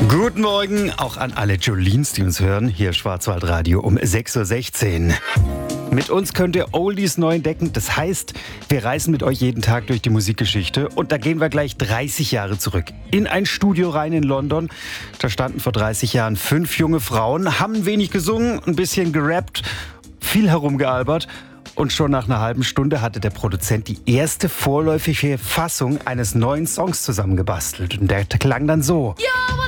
Guten Morgen auch an alle Jolines, die uns hören. Hier Schwarzwaldradio um 6.16 Uhr. Mit uns könnt ihr Oldies neu entdecken. Das heißt, wir reisen mit euch jeden Tag durch die Musikgeschichte. Und da gehen wir gleich 30 Jahre zurück. In ein Studio rein in London. Da standen vor 30 Jahren 5 junge Frauen, haben ein wenig gesungen, ein bisschen gerappt, viel herumgealbert. Und schon nach einer halben Stunde hatte der Produzent die erste vorläufige Fassung eines neuen Songs zusammengebastelt. Und der klang dann so. Yo,